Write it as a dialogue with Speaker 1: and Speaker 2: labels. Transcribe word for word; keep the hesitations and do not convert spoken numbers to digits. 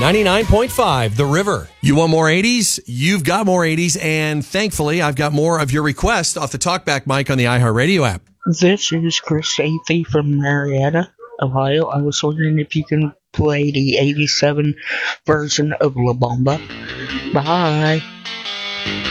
Speaker 1: ninety-nine point five, The River. You want more eighties? You've got more eighties, and thankfully, I've got more of your requests off the TalkBack mic on the iHeartRadio app.
Speaker 2: This is Chris Athey from Marietta, Ohio. I was wondering if you can play the eighty-seven version of La Bamba. Bye.